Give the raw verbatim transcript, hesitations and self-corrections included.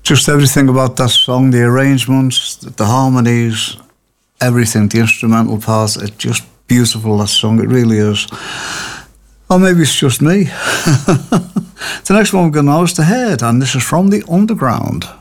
Just everything about that song, the arrangements, the harmonies, everything, the instrumental parts, it's just beautiful, that song, it really is. Or maybe it's just me. The next one we're going to know is The Head, and this is from The Underground.